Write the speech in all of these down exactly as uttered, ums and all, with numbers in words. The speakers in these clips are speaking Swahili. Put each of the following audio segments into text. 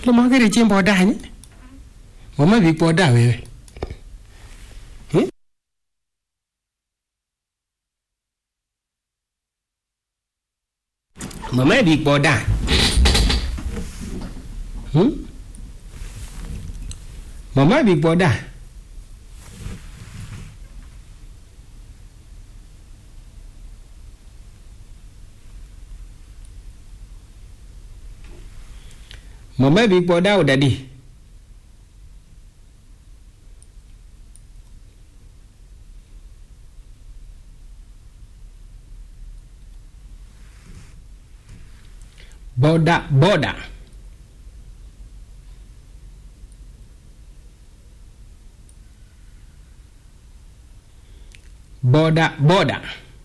Kile magere chi boda ni. Mama bi boda wewe. Hmm? Mama bi boda. Hmm? Mama bi boda. Mama bi boda udah di. Boda boda. Boda boda.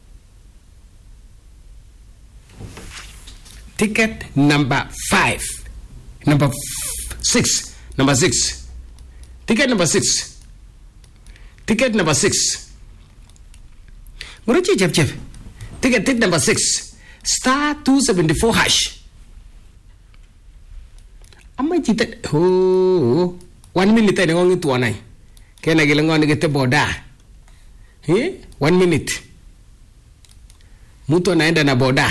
Ticket number five. Number f- six. Number six. Ticket number six. Ticket number six. Muruchi chep chep. Ticket ticket number six. Star two seventy four hash. Amma chita oh one minute ay ngongi tuanay. Kaya nagilangon nagite boda. Eh? One minute. Muto naenda na boda.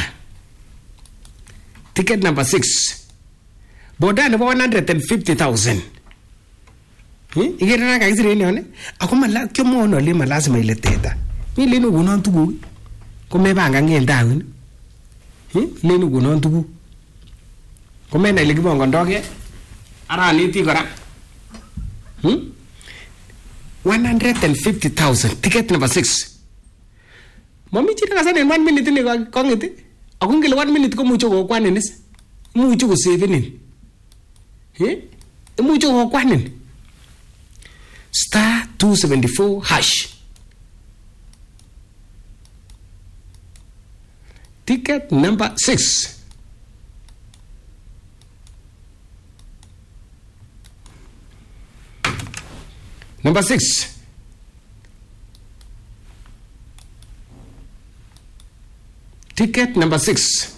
Ticket number six. Boda na one hundred fifty thousand. Eh? Igera na kaisi reni one. Ako mala kyo mo no le malazima ile teta. Ni lenu gunon tugu. Kome banga ngenda un. Eh? Lenu gunon tugu. Kome na ile kibongo ndoge. Ara niti kora. Hmm? one hundred fifty thousand. Ticket number six. Mami chita kasana in one minute ni kongiti. Ako ngile one minute ko mucho ko kwanin is. Mucho ko saving. Eh? Mucho ko kwanin. Star two seventy-four hash. Ticket number six. Number six. Ticket number six.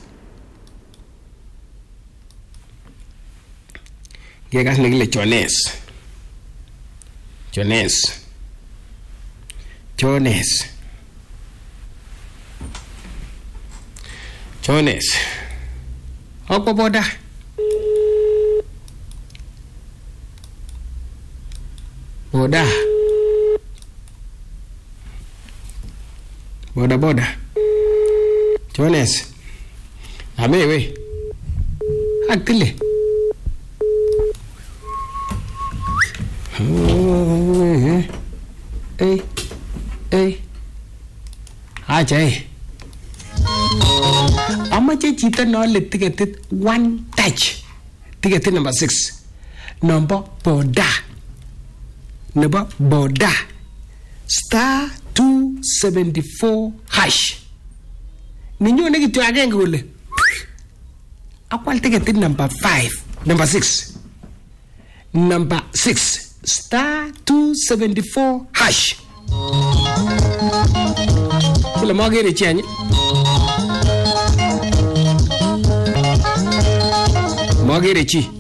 Gegas nagile Jones. Jones. Jones. Jones. Ako boda. Boda. Boda boda. Jones. Ame we. Akile. Ê ê à chạy ông mà chơi chỉ tên nói lịch ticket one touch ticket number six number boda number boda star two seventy four hash ninyo na kitu agenge ule akwal ticket number five number six number six star two seventy four hash. Kila magere chanye. Magere chi.